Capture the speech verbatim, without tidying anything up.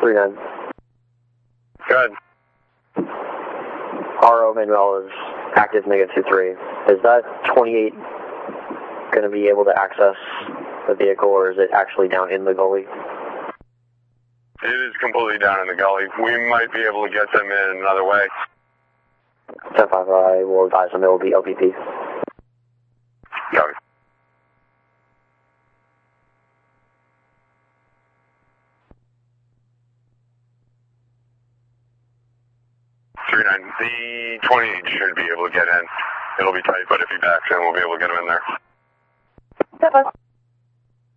three nine. Good. R O Manuel is active negative two three. Is that twenty-eight going to be able to access the vehicle, or is it actually down in the gully? It is completely down in the gully. We might be able to get them in another way. ten five, I will advise them it will be O P P. Copy. three nine, the twenty-eight should be able to get in. It'll be tight, but if he backs in, we'll be able to get him in there. ten five.